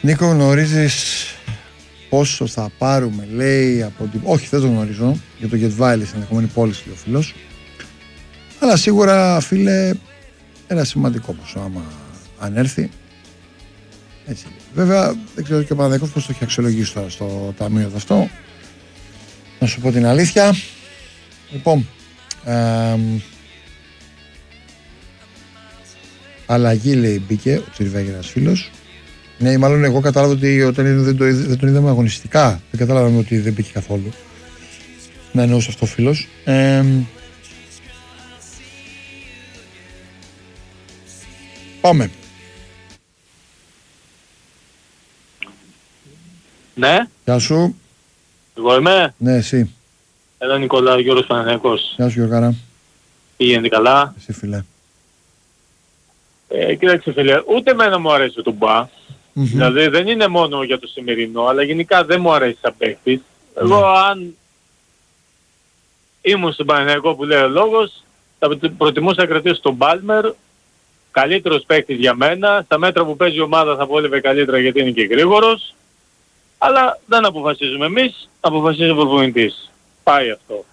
Νίκο, γνωρίζεις πόσο θα πάρουμε, λέει, από την... Όχι, δεν το γνωρίζω, για το Γετβάιλι στην ενδεχομένη πώληση, λέει ο φίλος. Αλλά σίγουρα, φίλε, ένα σημαντικό ποσό, άμα αν έρθει. Έτσι. Βέβαια, δεν ξέρω και ο Παναθηναϊκός πώς το έχει αξιολογήσει τώρα στο ταμείο αυτό. Να σου πω την αλήθεια. Λοιπόν, αλλαγή, λέει, μπήκε ο Τσιριβάκη, ένας φίλος. Ναι, μάλλον εγώ κατάλαβα ότι όταν δεν τον είδαμε αγωνιστικά. Δεν κατάλαβαμε ότι δεν μπήκε καθόλου. Να εννοούσε αυτό ο φίλος. Πάμε. Ναι. Γεια σου. Εγώ είμαι. Ναι, εσύ. Εδώ Νικόλα, Γιώργος Παναθηναϊκός. Γεια σου, Γιώργαρα. Πήγαινε καλά. Εσύ, φίλε. Κοίταξε, φίλε, ούτε εμένα μου αρέσει το Μπα. Δηλαδή δεν είναι μόνο για το σημερινό, αλλά γενικά δεν μου αρέσει σαν παίκτης. Εγώ αν ήμουν στον Παναθηναϊκό που λέει ο λόγος, θα προτιμούσα να κρατήσω τον Μπάλμερ. Καλύτερος παίκτης για μένα. Στα μέτρα που παίζει η ομάδα θα βόλευε καλύτερα γιατί είναι και γρήγορος. Αλλά δεν αποφασίζουμε εμείς, αποφασίζει ο προπονητής. Πάει αυτό.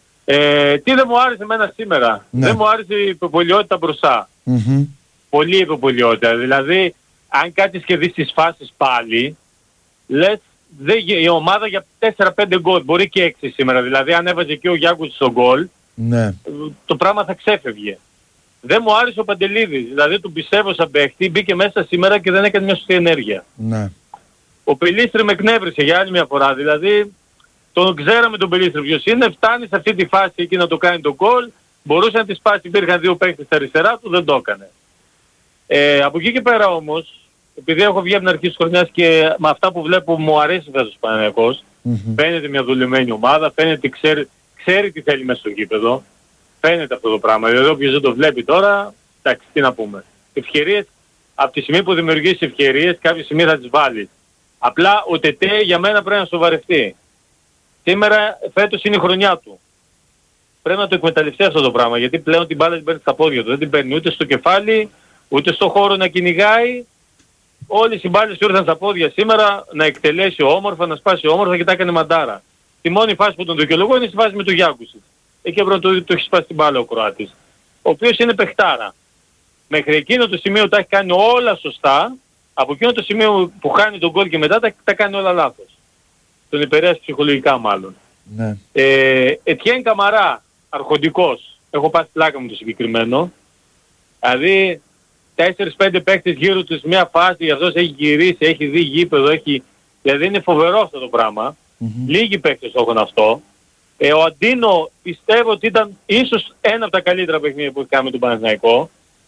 Τι δεν μου άρεσε εμένα σήμερα. Ναι. Δεν μου άρεσε η υποπολιότητα μπροστά. Πολύ υποπολιότητα. Δηλαδή, αν κάτσεις και δεις τις φάσεις πάλι, λες, η ομάδα για 4-5 γκολ, μπορεί και 6 σήμερα. Δηλαδή, αν έβαζε και ο Γιάκους στο γκολ, ναι, το πράγμα θα ξέφευγε. Δεν μου άρεσε ο Παντελίδης. Δηλαδή, του πιστεύω σαν παίχτη, μπήκε μέσα σήμερα και δεν έκανε μια σωστή ενέργεια. Ναι. Ο Πελίστρη με εκνεύρισε για άλλη μια φορά. Δηλαδή, τον ξέραμε τον Πελίστρη ποιος είναι, φτάνει σε αυτή τη φάση εκεί να το κάνει τον γκολ, μπορούσε να τη σπάσει, υπήρχαν δύο παίκτες στα αριστερά του, δεν το έκανε. Από εκεί και πέρα όμως, επειδή έχω βγει από την αρχή της χρονιάς και με αυτά που βλέπω μου αρέσει φέτος ο Παναθηναϊκός, φαίνεται μια δουλεμένη ομάδα, φαίνεται ξέρει τι θέλει μέσα στο γήπεδο, φαίνεται αυτό το πράγμα. Δηλαδή όποιος δεν το βλέπει τώρα, εντάξει, τι να πούμε. Ευκαιρίες, από τη στιγμή που δημιουργείς ευκαιρίες, κάποια στιγμή θα τις βάλεις. Απλά ο Τετέ για μένα πρέπει να σοβαρευτεί. Σήμερα φέτος είναι η χρονιά του. Πρέπει να το εκμεταλλευτεί αυτό το πράγμα, γιατί πλέον την μπάλα την παίρνει στα πόδια του. Δεν την παίρνει ούτε στο κεφάλι, ούτε στο χώρο να κυνηγάει. Όλες οι μπάλες του ήρθαν στα πόδια σήμερα να εκτελέσει όμορφα, να σπάσει όμορφα και τα έκανε μαντάρα. Τη μόνη φάση που τον δικαιολογώ είναι στη φάση με τον Γιάκουσιτ. Εκεί έπρεπε να το έχει σπάσει την μπάλα ο Κροάτης. Ο οποίος είναι παιχτάρα. Μέχρι εκείνο το σημείο τα έχει κάνει όλα σωστά. Από εκείνο το σημείο που χάνει τον γκολ και μετά τα κάνει όλα λάθος. Τον επηρέασε ψυχολογικά μάλλον. Ναι. Ετιέν Καμαρά, αρχοντικός. Έχω πάσει πλάκα μου το συγκεκριμένο. Δηλαδή 4-5 παίκτες γύρω τους μια φάση, αυτός έχει γυρίσει, έχει δει γήπεδο, έχει... Δηλαδή είναι φοβερό αυτό το πράγμα. Λίγοι παίκτες το έχουν αυτό. Ο Αντίνο πιστεύω ότι ήταν ίσως ένα από τα καλύτερα παιχνίδια που έχει κάνει με τον Παναθηναϊκό.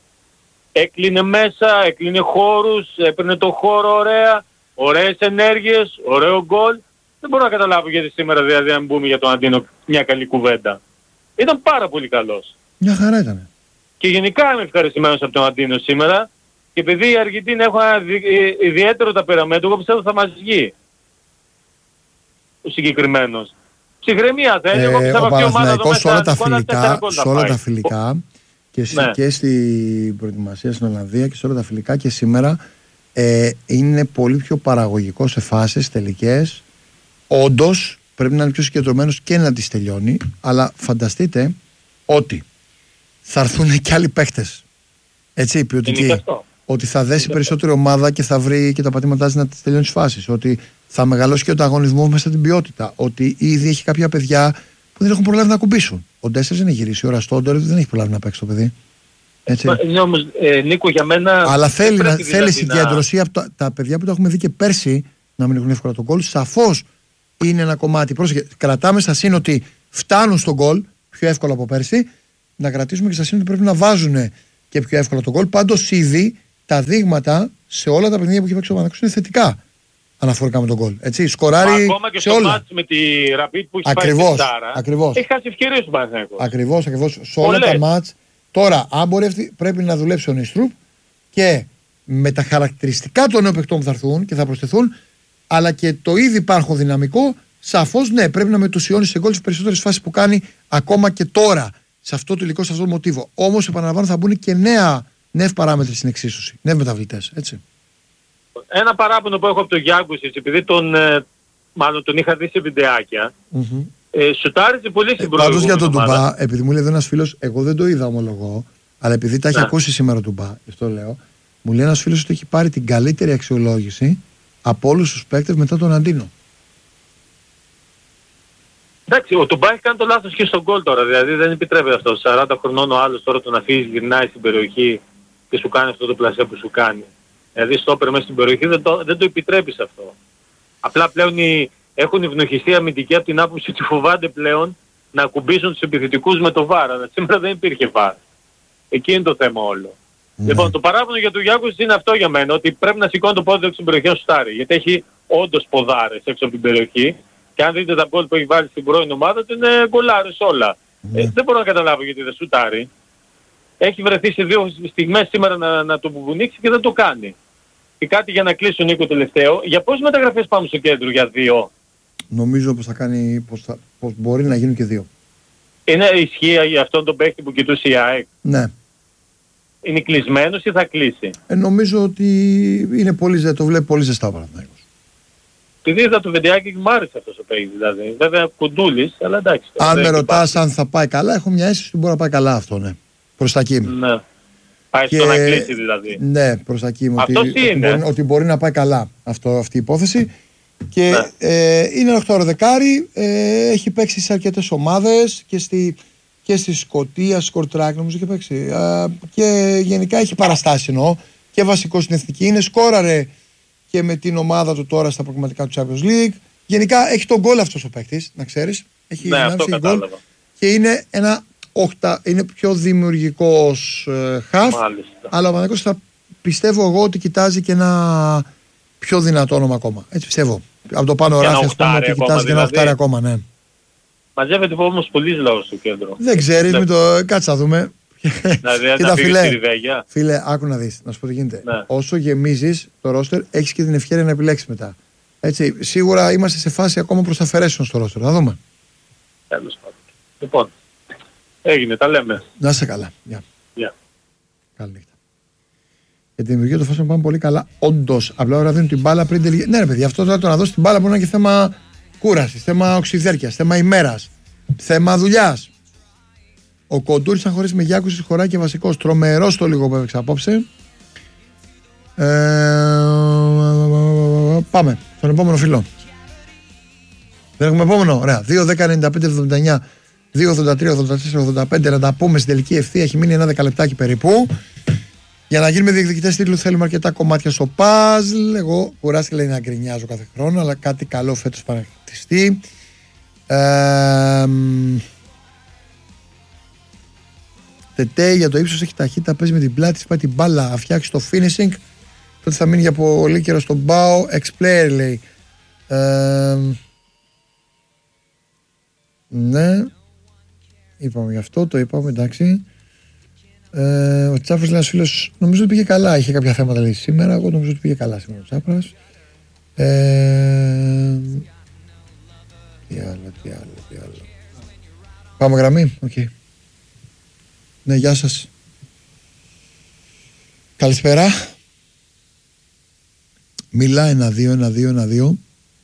Έκλεινε μέσα, έκλεινε χώρους, έπαιρνε το χώρο ωραία, ωραίες ενέργειες, ωραίο γκολ. Δεν μπορώ να καταλάβω γιατί σήμερα δηλαδή αν μπούμε για τον Αντίνο μια καλή κουβέντα. Ήταν πάρα πολύ καλός. Μια χαρά ήταν. Και γενικά είμαι ευχαριστημένος από τον Αντίνο σήμερα και επειδή οι Αργεντίνοι έχουν ένα ιδιαίτερο ταπεραμέντο, εγώ πιστεύω θα μας βγει ο συγκεκριμένος. Ψυχραιμία θέλει, εγώ πιστεύω αυτή η ομάδα εδώ μέσα σε όλα τα φιλικά και στην προετοιμασία στην Ολλανδία και σε όλα τα φιλικά και σήμερα είναι πολύ πιο παραγωγικό σε φάσεις τελικές. Όντως πρέπει να είναι πιο συγκεντρωμένος και να τις τελειώνει, αλλά φανταστείτε ότι θα έρθουν και άλλοι παίχτες, έτσι, ποιοτικοί, ότι θα δέσει περισσότερη ομάδα και θα βρει και τα πατήματά της να τις τελειώνει τις φάσεις, ότι θα μεγαλώσει και ο ανταγωνισμός μέσα στην ποιότητα, ότι ήδη έχει κάποια παιδιά που δεν έχουν προλάβει να κουμπίσουν. Ο Ντέσσερς δεν έχει γυρίσει, ο Ραστόντερ δεν έχει προλάβει να παίξει το παιδί. Έτσι. Είναι όμως, Νίκο, για μένα... Αλλά θέλει συγκέντρωση από τα παιδιά που το έχουμε δει και πέρσι να μην έχουν εύκολα τον γκολ. Σαφώς είναι ένα κομμάτι. Πρόσεχε, κρατάμε στα σύν ότι φτάνουν στον γκολ πιο εύκολα από πέρσι. Να κρατήσουμε και στα σύν ότι πρέπει να βάζουν και πιο εύκολα τον γκολ. Πάντως ήδη τα δείγματα σε όλα τα παιχνίδια που έχει παίξει ο Παναθηναϊκός είναι θετικά αναφορικά με τον γκολ. Έτσι, σκοράρει ακόμα και σε στο όλα. μάτς με τη Rapid που έχει Ακριβώς, πάει στην ακριβώς. έχει χάσει ευκαιρίες ο Παναθηναϊκός. Ακριβώς. Σε όλα τα μάτς. Τώρα, αν μπορεί, πρέπει να δουλέψει ο Νιστρούπ και με τα χαρακτηριστικά των νέων παιχτών που θα έρθουν και θα προσθεθούν, αλλά και το ήδη υπάρχον δυναμικό, σαφώς ναι, πρέπει να μετουσιώνει σε γκολ τις περισσότερες φάσεις που κάνει ακόμα και τώρα σε αυτό το υλικό, σε αυτό το μοτίβο. Όμως, επαναλαμβάνω, θα μπουν και νέες παράμετροι στην εξίσωση. Νέες μεταβλητές, έτσι. Ένα παράπονο που έχω από τον Γιάνκουσιτς, επειδή τον είχα δει σε βιντεάκια, σουτάριζε πολύ στην προηγούμενη. Πάντως για τον Ντουμπά, επειδή μου λέει εδώ ένας φίλος, εγώ δεν το είδα ομολογώ, αλλά επειδή τα έχει ακούσει σήμερα ο Ντουμπά, γι' αυτό λέω, μου λέει ένας φίλος ότι έχει πάρει την καλύτερη αξιολόγηση από όλους τους παίκτες μετά τον Αντίνο. Εντάξει, ο Ντουμπά έχει κάνει το λάθος και στον γκολ τώρα, δηλαδή δεν επιτρέπεται αυτό. 40 χρονών ο άλλος τώρα τον αφήσεις, γυρνάει στην περιοχή και σου κάνει αυτό το πλασέ που σου κάνει. Δηλαδή στόπερ μέσα στην περιοχή δεν το επιτρέπεις αυτό. Απλά πλέον έχουν ευνοχιστεί αμυντικοί από την άποψη ότι φοβάται πλέον να ακουμπήσουν τους επιθετικούς με το VAR. Σήμερα δεν υπήρχε VAR. Εκεί είναι το θέμα όλο. Λοιπόν, το παράπονο για τον Γιάνκουσιτς είναι αυτό για μένα, ότι πρέπει να σηκώνει το πόδι έξω στην περιοχή να σουτάρει. Γιατί έχει όντως ποδάρες έξω από την περιοχή. Και αν δείτε τα γκολ που έχει βάλει στην πρώην ομάδα του, είναι γκολάρες όλα. Δεν μπορώ να καταλάβω γιατί δεν σουτάρει. Έχει βρεθεί σε 2 στιγμές σήμερα να το μπουμπουνίξει και δεν το κάνει. Και κάτι για να κλείσω, Νίκο, τελευταίο. Για πόσες μεταγραφές πάμε στο κέντρο, για 2? Νομίζω πως πως μπορεί να γίνουν και 2. Είναι ισχύει για αυτόν τον παίκτη που κοιτούσε η ΑΕΚ? Ναι. Είναι κλεισμένος ή θα κλείσει? Νομίζω ότι είναι το βλέπει πολύ ζεστά ο Παναθηναϊκός. Επειδή είδα το βιντεάκι και μου άρεσε αυτός ο παίκτης, δηλαδή. Βέβαια κουντούλης, αλλά εντάξει. Αν με ρωτάς αν θα πάει καλά, έχω μια αίσθηση ότι μπορεί να πάει καλά αυτό, ναι. Προς τα εκεί. Ναι. Πάει στο να κλείσει δηλαδή. Ναι, προς τα εκεί. Ότι μπορεί να πάει καλά αυτή η υπόθεση. Και είναι ένα 8 δεκάρι, έχει παίξει σε αρκετές ομάδες και στη Σκωτία, Σκορτράκ νομίζω έχει παίξει. Και γενικά έχει παραστάσει εννοώ και βασικό στην εθνική. Είναι σκόραρε και με την ομάδα του τώρα στα προγραμματικά του Champions League. Γενικά έχει τον γκολ αυτός ο παίκτης, να ξέρεις. Έχει γκολ και είναι είναι πιο δημιουργικός χαφ. Αλλά ο Παναθηναϊκός θα πιστεύω εγώ ότι κοιτάζει και ένα πιο δυνατό όνομα ακόμα. Έτσι πιστεύω. Από το πάνω ράφι ας πούμε ότι κοιτάζει και ένα οχτάρι ακόμα, ναι. Μαζεύεται όμως πολλής λαός στο κέντρο. Δεν ξέρεις, κάτσε να δούμε. Κοίτα φίλε, άκου να δεις, να σου πω τι γίνεται. Όσο γεμίζεις το ρόστερ, έχεις και την ευκαιρία να επιλέξεις μετά. Έτσι, σίγουρα είμαστε σε φάση ακόμα προς αφαιρέσεων στο ρόστερ. Να δούμε. Τέλος πάντων. Λοιπόν, έγινε, τα λέμε. Να είσαι καλά. Γεια. Καλή νύχτα. Για την δημιουργία του φάσμα πάμε πολύ καλά. Όντως, απλά ώρα δίνουν την μπάλα πριν τελειώσει. Ναι, ρε παιδί, αυτό τώρα το να δώσει την μπάλα μπορεί να είναι και θέμα κούρασης, θέμα οξυδέρκειας, θέμα ημέρας, θέμα δουλειάς. Ο Κοντούρης, αν χωρίσει με Γιάνκουσιτς, χωράει και βασικός. Τρομερός το λίγο που έπαιξε απόψε. Πάμε στον επόμενο φίλο. Δεν έχουμε επόμενο. Ωραία. 2-10-95-79. 2-83-84-85. Να τα πούμε στην τελική ευθεία. Έχει μείνει ένα 10 λεπτάκι περίπου. Για να γίνουμε διεκδικητές τίτλου θέλουμε αρκετά κομμάτια στο puzzle. Εγώ κουράστηκα να γκρινιάζω κάθε χρόνο, αλλά κάτι καλό φέτος παρακτηστεί. Τετέ για το ύψος έχει ταχύτητα, παίζει με την πλάτη, σπάει την μπάλα, αφιάξει το finishing. Τότε θα μείνει για πολύ καιρό στον μπάο. Ex-player λέει. Ναι. Είπαμε γι' αυτό, το είπαμε, εντάξει. Ο Τσάφρας λέει ένας φίλος, νομίζω ότι πήγε καλά. Είχε κάποια θέματα λέει σήμερα. Εγώ νομίζω ότι πήγε καλά σήμερα ο Τσάφρας. Τι άλλο. Πάμε γραμμή, οκ. Okay. Ναι, γεια σας. Καλησπέρα. Μιλά 1-2.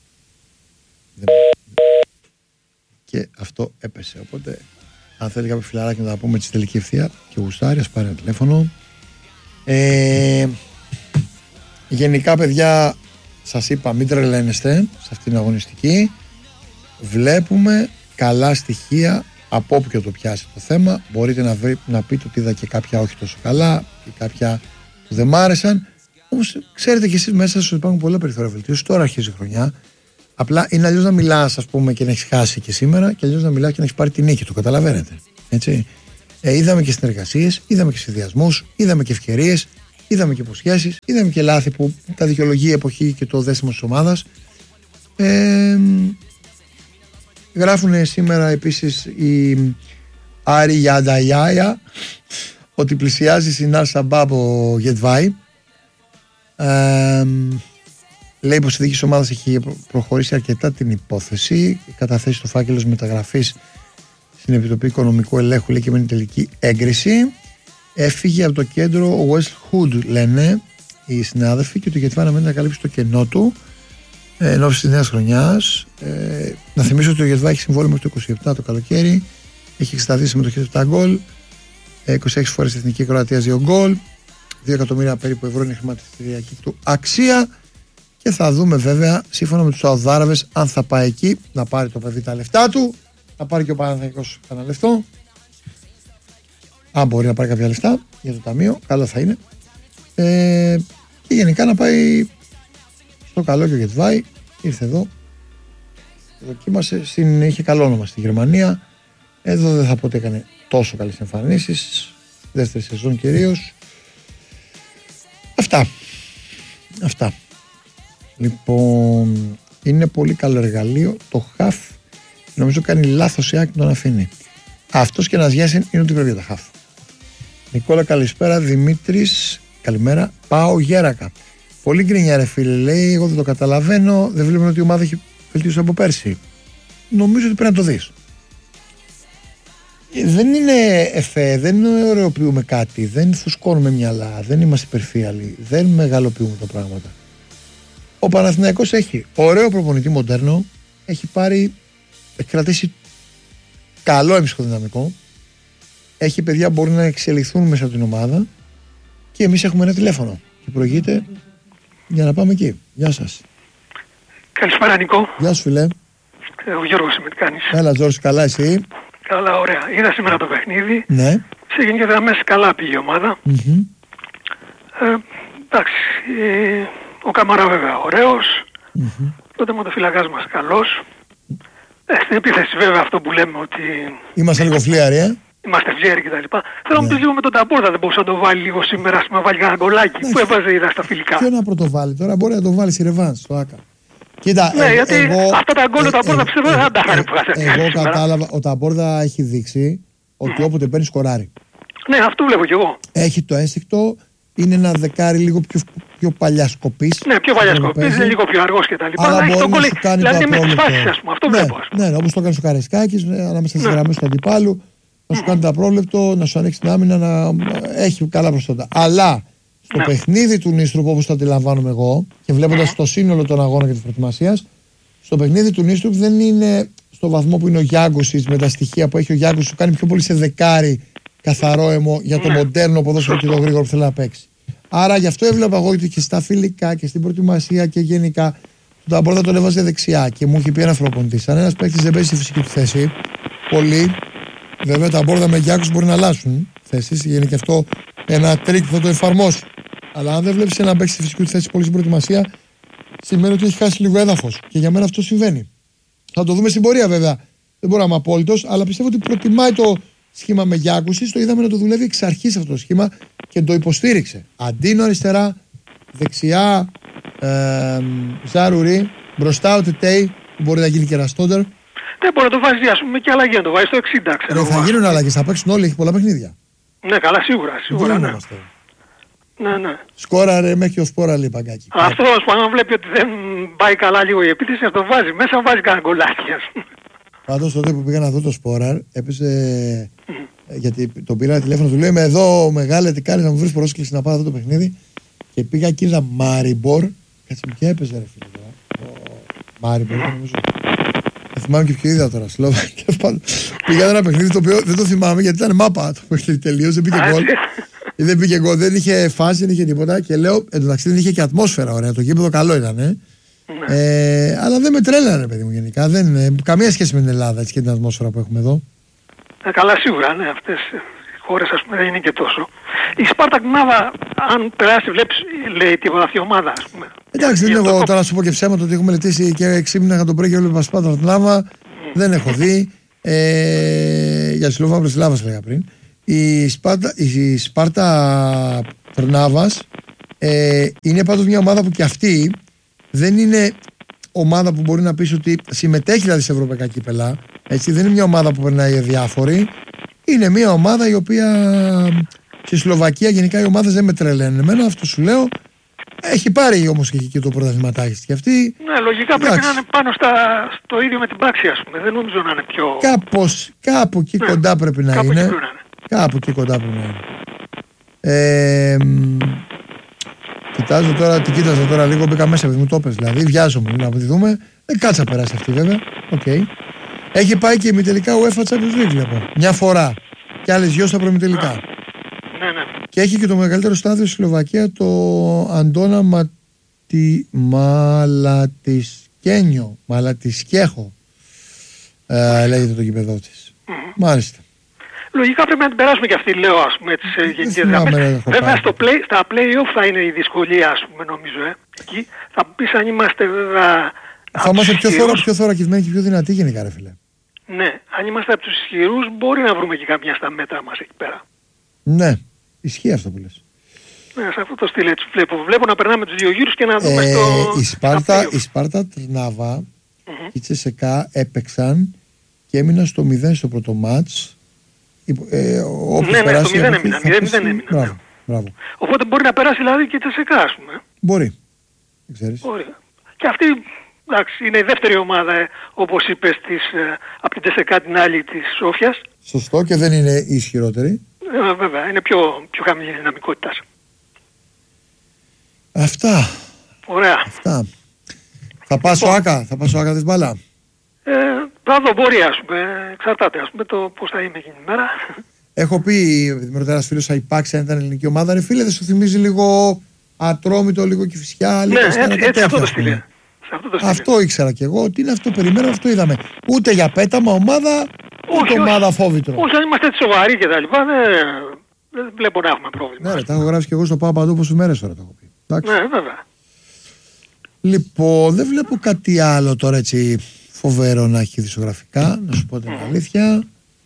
Και αυτό έπεσε. Οπότε, αν θέλει κάποιο φιλαράκι να τα πούμε στη τελική ευθεία και γουστάρει, ας πάρει ένα τηλέφωνο. Γενικά, παιδιά, σας είπα, μην τρελαίνεστε σε αυτήν την αγωνιστική. Βλέπουμε καλά στοιχεία από όπου και το πιάσει το θέμα. Μπορείτε να πείτε ότι είδα και κάποια όχι τόσο καλά και κάποια που δεν μ' άρεσαν. Όμως ξέρετε κι εσείς μέσα σας ότι υπάρχουν πολλά περιθώρια βελτίωσης. Τώρα αρχίζει η χρονιά. Απλά είναι αλλιώς να μιλάς, ας πούμε, και να έχεις χάσει και σήμερα, και αλλιώς να μιλάς και να έχεις πάρει την νίκη του. Καταλαβαίνετε. Έτσι. Είδαμε και συνεργασίες, είδαμε και συνδυασμούς, είδαμε και ευκαιρίες, είδαμε και υποσχέσεις, είδαμε και λάθη που τα δικαιολογεί η εποχή και το δέσιμο της ομάδας. Γράφουν σήμερα επίσης οι Άρη Γιανταγιάια ότι πλησιάζει στην Al-Shabaab ο Γετβάη. Λέει πως η δική της ομάδας έχει προχωρήσει αρκετά την υπόθεση, καταθέσει το φάκελος μεταγραφής στην Επιτροπή Οικονομικού Ελέγχου, λέει, και με την τελική έγκριση. Έφυγε από το κέντρο ο West Hood, λένε, οι συνάδελφοι και το Γετβάη αναμένει να καλύψει το κενό του εν ώψη της νέας χρονιάς. Να θυμίσω ότι ο Γετβάη έχει συμβόλαιο μέχρι το 27 το καλοκαίρι. Έχει εξεταθεί συμμετοχή 7 γκολ, 26 φορές στην Εθνική Κροατίας 2 γκολ, 2 εκατομμύρια περίπου ευρώ είναι η χρηματιστηριακή του αξία. Και θα δούμε βέβαια σύμφωνα με τους Σαουδάραβες αν θα πάει εκεί να πάρει το παιδί τα λεφτά του, θα πάρει και ο Παναθηναϊκός κανένα λεφτό. Αν μπορεί να πάρει κάποια λεφτά για το ταμείο, καλό θα είναι. Και γενικά να πάει στο καλό και ο Γετβάη. Ήρθε εδώ, δοκίμασε, είχε καλό όνομα στη Γερμανία. Εδώ δεν θα πω ότι έκανε τόσο καλές εμφανίσεις, δεύτερη σεζόν κυρίως. Αυτά. Λοιπόν, είναι πολύ καλό εργαλείο. Το χαφ νομίζω κάνει λάθος η ΑΕΚ τον αφήνει. Αυτός και ένας Γιάσιν είναι ότι πρέπει για τα χαφ. Νικόλα, καλησπέρα. Δημήτρης, καλημέρα. Πάω Γέρακα. Πολύ γκρινιά ρε φίλε, λέει. Εγώ δεν το καταλαβαίνω. Δεν βλέπουμε ότι η ομάδα έχει βελτίωση από πέρσι. Νομίζω ότι πρέπει να το δεις. Δεν είναι εφέ, δεν ωρεοποιούμε κάτι, δεν φουσκώνουμε μυαλά, δεν είμαστε υπερφύαλοι, δεν μεγαλοποιούμε τα πράγματα. Ο Παναθηναϊκός έχει ωραίο προπονητή μοντέρνο, έχει κρατήσει καλό εμψυχοδυναμικό, έχει παιδιά που μπορούν να εξελιχθούν μέσα από την ομάδα και εμείς έχουμε ένα τηλέφωνο και προηγείται για να πάμε εκεί. Γεια σας. Καλησπέρα Νικό. Γεια σου φίλε. Ο Γιώργος με τι κάνεις. Έλα Γιώργος, καλά εσύ. Καλά, ωραία. Είδα σήμερα το παιχνίδι. Ναι. Σε γενικές γραμμές καλά πήγε η ομάδα. Εντάξει, ο Καμαρά βέβαια ωραίος. Ο τερματοφύλακας μας καλός. Στην επίθεση βέβαια αυτό που λέμε ότι... Είμαστε λίγο φλίαροι, Είμαστε φλίαροι κτλ. Θέλω να μου πεις λίγο με τον Ταμπόρδα, δεν μπορούσε να το βάλει λίγο σήμερα, να βάλει ένα γκολάκι που έβαζε είδα στα φιλικά. Ποιο να πρωτοβάλει τώρα, μπορεί να το βάλει σε ρεβάνς στο ΆΚΑ. Κοίτα, ναι, γιατί αυτά τα γκολ ο Ταμπόρδα πιστεύω δεν θα τα είχαν που εγώ κατάλαβα, ο Ταμπόρδα έχει δείξει ότι όποτε παίρνει σκοράρει. Ναι, αυτό βλέπω κι εγώ. Έχει το ένστικτο, είναι ένα δεκάρι λίγο πιο παλιασκοπής. Ναι, πιο παλιασκοπής, είναι λίγο πιο αργός κτλ. Αλλά έχει τον γκολ, δηλαδή με τις φάσεις ας πούμε, αυτό βλέπω. Ναι, όπως το έκανε στο Καραϊσκάκης, ανάμεσα στις γραμμές του αντιπάλου, να σου κάνει τα πρόβλεπτο, να σου ανοίξει την άμυνα, να έχει καλά προσόντα. Αλλά στο παιχνίδι του Νίστρου, όπως το αντιλαμβάνομαι εγώ, και βλέποντας το σύνολο των αγώνων και της προετοιμασίας, στο παιχνίδι του Νίστρου δεν είναι στο βαθμό που είναι ο Γιάγκουσιτς με τα στοιχεία που έχει ο Γιάγκουσιτς, σου κάνει πιο πολύ σε δεκάρι καθαρό αιμο για το μοντέρνο ποδόσφαιρο και το γρήγορο που θέλει να παίξει. Άρα γι' αυτό έβλεπα εγώ ότι και στα φιλικά και στην προετοιμασία και γενικά τον Ταμπόρδα τον έβαζε δεξιά και μου είχε πει ένα προπονητής. Αν ένας παίκτης δεν παίζει στη φυσική του θέση, πολύ. Βέβαια τα Ταμπόρδα με Γιάγκους μπορεί να αλλάσουν θέσεις, είναι και αυτό ένα τρίκ που θα το εφαρμόσω. Αλλά αν δεν βλέπεις ένα παίκτη στη φυσική του θέση πολύ στην προετοιμασία, σημαίνει ότι έχει χάσει λίγο έδαφος. Και για μένα αυτό συμβαίνει. Θα το δούμε στην πορεία βέβαια. Δεν μπορώ να είμαι απόλυτος, αλλά πιστεύω ότι προτιμάει το σχήμα με Γιάκουσης. Το είδαμε να το δουλεύει εξ αρχής αυτό το σχήμα και το υποστήριξε. Αντίνο αριστερά, δεξιά Ζάρουρι, μπροστά ο Τετέι που μπορεί να γίνει και ένα στόντερ. Δεν μπορεί να το βάζει, ας πούμε, και αλλαγή να το βάζει στο 60, ξέρω. Θα γίνουν αλλαγές, θα παίξουν όλοι, έχει πολλά παιχνίδια. Ναι, καλά, σίγουρα, ναι. Ναι. Σκόραρε μέχρι ο Σπόρα λέει Παγκάκη. Αυτό όμως που αν βλέπει ότι δεν πάει καλά λίγο η επίθεση, να το βάζει μέσα, βάζει κανένα γκολάκι, ας πούμε. Πάντως τότε που πήγα να δω το Σπόραρ, έπαιζε. Γιατί τον πήρα τηλέφωνο, του λέω είμαι εδώ, μεγάλε, τι κάνεις να μου βρεις πρόσκληση να πάω αυτό το παιχνίδι. Και πήγα και είδα Μάριμπορ. Κάτσε μου, ποια έπαιζε ρε φίλε τώρα. Μάριμπορ, νομίζω. Δεν θυμάμαι και ποιο είδα τώρα. Πήγα ένα παιχνίδι το οποίο δεν το θυμάμαι γιατί ήταν μάπα το παιχνίδι τελείως, δεν πήγε γκολ. Δεν πήγε γκολ, δεν είχε φάση, δεν είχε τίποτα. Και λέω, εντάξει δεν είχε και ατμόσφαιρα ωραία. Το γήπεδο καλό ήταν. Αλλά δεν με τρέλανε, παιδί μου γενικά. Καμία σχέση με την Ελλάδα έτσι, και την ατμόσφαιρα που έχουμε εδώ. Καλά, σίγουρα, ναι. Αυτές οι χώρες ας πούμε δεν είναι και τόσο. Η Σπάρτακ Νάβα, αν περάσει, βλέπεις, λέει τίποτα αυτή η ομάδα, ας πούμε. Εντάξει, δεν έχω τώρα να σου πω και ψέματα ότι έχουμε μελετήσει και ξύπναγα τον πρωί και έβλεπα Σπάρτακ Νάβα. Δεν έχω δει. Για Σιλόβα Μπρεσλάβας λέγα πριν. Η Σπάρτα Τρνάβας είναι πάντως μια ομάδα που και αυτή δεν είναι ομάδα που μπορεί να πεις ότι συμμετέχει δηλαδή σε ευρωπαϊκά κύπελα. Έτσι, δεν είναι μια ομάδα που περνάει αδιάφορη. Είναι μια ομάδα η οποία στη Σλοβακία γενικά οι ομάδες δεν με τρελαίνουν. Εμένα αυτό σου λέω. Έχει πάρει όμως και το πρωταθληματάκι και αυτή. Ναι, λογικά πρέπει να είναι πάνω στο ίδιο με την πράξη, ας πούμε. Δεν νομίζω να είναι πιο. Κάπου εκεί κοντά πρέπει να είναι. Κάπου εκεί κοντά πρέπει να είναι. Κοιτάζω τώρα, τι κοίταζα τώρα λίγο, μπήκα μέσα, μου το πες. Δηλαδή, βιάζομαι να τη δούμε. Δεν κάτσα περάσει αυτή βέβαια. Okay. Έχει πάει και ημιτελικά UEFA Champions League, βλέπω. Μια φορά. Και άλλες δυο στα προμιτελικά. Ναι, ναι. Και έχει και το μεγαλύτερο στάδιο στη Σλοβακία, το Αντώνα Μαλατισκέχο. Λέγεται το γήπεδό της. Μάλιστα. Λογικά πρέπει να την περάσουμε και αυτή, λέω, ας πούμε, τις γενικές γραμμές. Βέβαια στα play-off θα είναι η δυσκολία, ας πούμε, νομίζω. Εκεί θα πεις αν είμαστε βέβαια... Θα είμαστε πιο θωρακισμένοι και πιο δυνατοί γενικά, ρε φίλε. Ναι, αν είμαστε από τους ισχυρούς μπορεί να βρούμε και κάποια στα μέτρα μας εκεί πέρα. Ναι, ισχύει αυτό που λες. Ναι, σε αυτό το στυλ έτσι βλέπω να περνάμε τους δύο γύρους και να δούμε η Σπάρτα Τρνάβα και η Τσεσεκά έπαιξαν και έμειναν στο 0 στο πρώτο μάτς. Ναι, στο 0 έμειναν. 0-0 έμειναν. Μπράβο. Οπότε μπορεί να περάσει δηλαδή και η Τσεσεκά, ας πούμε. Μπορεί. Δεν ξέρεις. Μπορεί. Και αυτή, εντάξει, είναι η δεύτερη ομάδα, όπως είπες, από την Τσεσεκά την άλλη της Σόφιας. Σωστό, και δεν είναι η ισχυρότερη. Βέβαια, είναι πιο χαμηλή δυναμικότητα. Αυτά. Ωραία. Αυτά. Θα πας στο Άκα της μπάλα. Θα δω, μπορεί, ας πούμε, εξαρτάται, ας πούμε, το πώς θα είμαι εκείνη την μέρα. Έχω πει, με ρωτάει ένας φίλος, θα υπάρξει αν ήταν ελληνική ομάδα. Ρε φίλε, δεν σου θυμίζει λίγο Ατρόμητο, λίγο Κηφισιά, λίγο έτσι αυτό το στυλ. Αυτό ήξερα κι εγώ, ότι είναι αυτό, περιμέναμε, αυτό είδαμε. Ούτε για πέταμα ομάδα, ούτε ομάδα φόβητρο. Όχι, αν είμαστε έτσι σοβαροί και τα λοιπά, δεν βλέπω να έχουμε πρόβλημα. Ναι, τα έχω γράψει κι εγώ στο Πάω Παντού πόσες μέρες τώρα το έχω πει. Εντάξει. Ναι, βέβαια. Λοιπόν, δεν βλέπω κάτι άλλο τώρα έτσι φοβερό να έχει δισογραφικά, να σου πω την αλήθεια.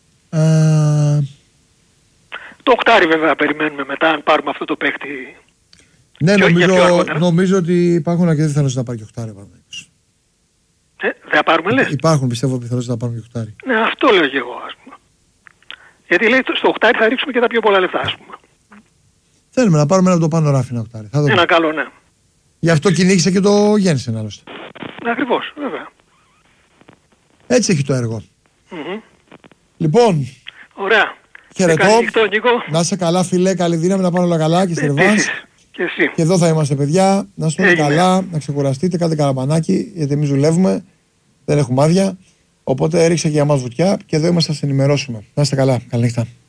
Το οκτάρι βέβαια περιμένουμε μετά, αν πάρουμε αυτό το παίχτη. Ναι, νομίζω ότι υπάρχουν αρκετές πιθανότητες να πάρει και οκτάρι. Δεν πάρουμε, λες. Υπάρχουν, πιστεύω, πιθανότητες να πάρουμε και οκτάρι. Ναι, αυτό λέω και εγώ, ας πούμε. Γιατί λέει στο οκτάρι θα ρίξουμε και τα πιο πολλά λεφτά, ας πούμε. Θέλουμε να πάρουμε ένα από το πάνω ράφι, ένα οκτάρι. Ένα καλό, ναι. Γι' αυτό κυνήγησε και το Γένσεν, άλλωστε. Ακριβώς, βέβαια. Έτσι έχει το έργο. Λοιπόν, ωραία. χαιρετώ. Να είσαι καλά, φιλέ, καλή δύναμη, να πάνε όλα καλά και στερβάς. Και εδώ θα είμαστε, παιδιά. Να είστε καλά, να ξεκουραστείτε, κάντε καραμπανάκι, γιατί εμείς δουλεύουμε, δεν έχουμε άδεια. Οπότε έριξε και για μας βουτιά και εδώ είμαστε να σας ενημερώσουμε. Να είστε καλά, καλή νύχτα.